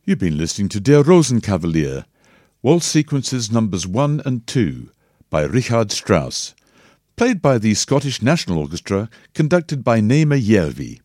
You've been listening to Der Rosenkavalier, Waltz Sequences Numbers 1 and 2 by Richard Strauss, played by the Scottish National Orchestra, conducted by Naima Järvi.